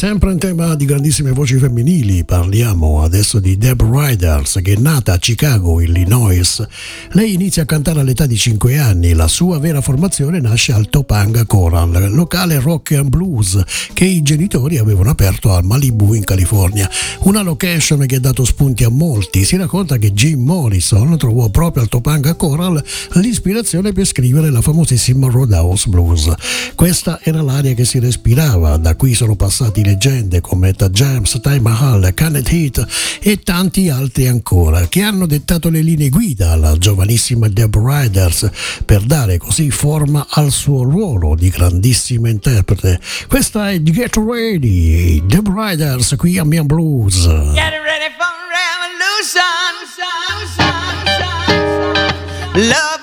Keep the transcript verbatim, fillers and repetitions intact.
sempre un tema di grandissime voci femminili. Parliamo adesso di Deb Riders, che è nata a Chicago, Illinois. Lei inizia a cantare all'età di cinque anni. La sua vera formazione nasce al Topanga Choral, locale rock and blues che i genitori avevano aperto a Malibu in California, una location che ha dato spunti a molti. Si racconta che Jim Morrison trovò proprio al Topanga Choral l'ispirazione per scrivere la famosissima Roadhouse Blues. Questa era l'aria che si respirava. Da qui sono passati leggende come Etta James, Taj Mahal, Kenneth Heath e tanti altri ancora, che hanno dettato le linee guida alla giovanissima Deb Riders per dare così forma al suo ruolo di grandissima interprete. Questa è Get Ready, Deb Riders qui a Mian Blues. Get ready for revolution. Love